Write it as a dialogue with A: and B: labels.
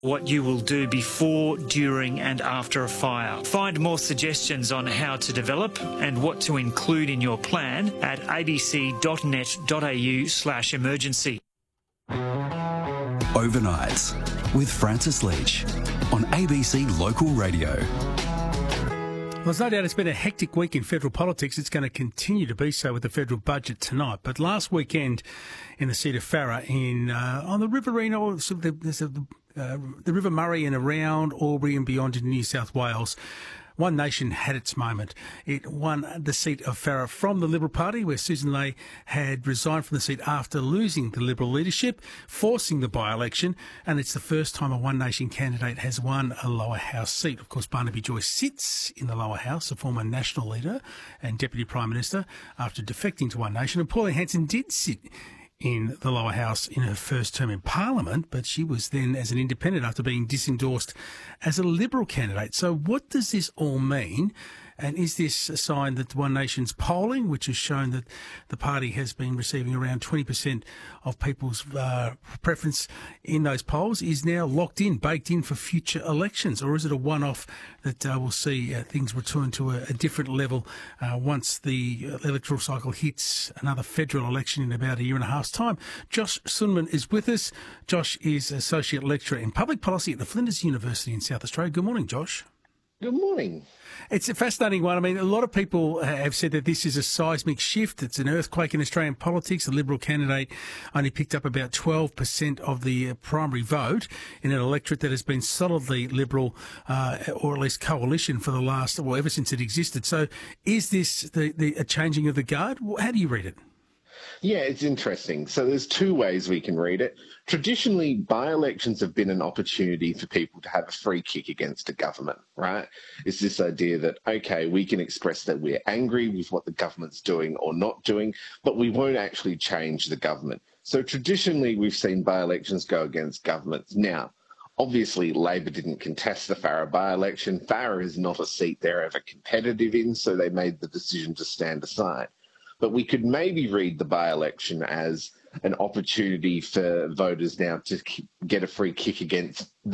A: What you will do before, during and after a fire. Find more suggestions on how to develop and what to include in your plan at abc.net.au/emergency.
B: Overnights with Francis Leach on ABC Local Radio.
C: Well, there's no doubt it's been a hectic week in federal politics. It's going to continue to be so with the federal budget tonight. But last weekend in the seat of Farrer on the Riverina, the River Murray and around Albury and beyond in New South Wales, One Nation had its moment. It won the seat of Farrer from the Liberal Party, where Susan Ley had resigned from the seat after losing the Liberal leadership, forcing the by-election, and it's the first time a One Nation candidate has won a lower house seat. Of course, Barnaby Joyce sits in the lower house, a former National leader and Deputy Prime Minister, after defecting to One Nation, and Pauline Hanson did sit in the lower house in her first term in Parliament, but she was then as an independent after being disendorsed as a Liberal candidate. So what does this all mean? And is this a sign that One Nation's polling, which has shown that the party has been receiving around 20% of people's preference in those polls, is now locked in, baked in for future elections? Or is it a one-off that we'll see things return to a different level once the electoral cycle hits another federal election in about a year and a half's time? Josh Sunman is with us. Josh is Associate Lecturer in Public Policy at the Flinders University in South Australia. Good morning, Josh.
D: Good morning.
C: It's a fascinating one. I mean, a lot of people have said that this is a seismic shift. It's an earthquake in Australian politics. The Liberal candidate only picked up about 12% of the primary vote in an electorate that has been solidly Liberal, or at least coalition for the last, well, ever since it existed. So is this a changing of the guard? How do you read it?
D: Yeah, it's interesting. So there's two ways we can read it. Traditionally, by-elections have been an opportunity for people to have a free kick against a government, right? It's this idea that, okay, we can express that we're angry with what the government's doing or not doing, but we won't actually change the government. So traditionally, we've seen by-elections go against governments. Now, obviously, Labor didn't contest the Farrer by-election. Farrer is not a seat they're ever competitive in, so they made the decision to stand aside. But we could maybe read the by-election as an opportunity for voters now to get a free kick against